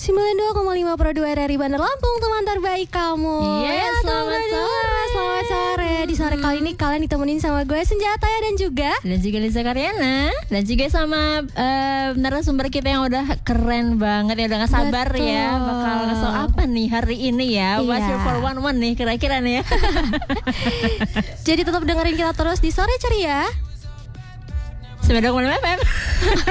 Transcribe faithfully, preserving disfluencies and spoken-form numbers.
sembilan puluh dua koma lima Pro dua R R I Bandar Lampung, teman terbaik kamu. Yes, selamat sore. Selamat sore. Di sore kali ini kalian ditemenin sama gue Senjataya dan juga Dan juga Liza Karyana. Dan juga sama uh, narasumber kita yang udah keren banget ya, udah gak sabar. Betul. Ya bakal ngasih apa nih hari ini ya. Iya. What's your four one one nih kira-kira nih ya. Jadi tetap dengerin kita terus di Sore Ceria sembilan puluh dua koma lima F M.